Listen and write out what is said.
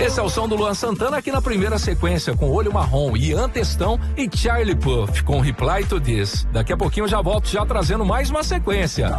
Esse é o som do Luan Santana aqui na primeira sequência, com Olho Marrom, Ian Testão e Charlie Puth, com Reply to This. Daqui a pouquinho eu já volto já trazendo mais uma sequência.